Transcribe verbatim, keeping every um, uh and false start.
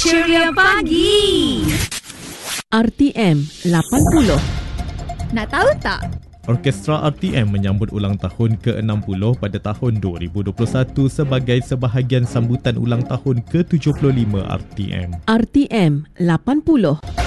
Ceria Pagi. R T M lapan puluh. Nak tahu tak? Orkestra R T M menyambut ulang tahun ke enam puluh pada tahun dua ribu dua puluh satu sebagai sebahagian sambutan ulang tahun ke tujuh puluh lima R T M. R T M lapan puluh.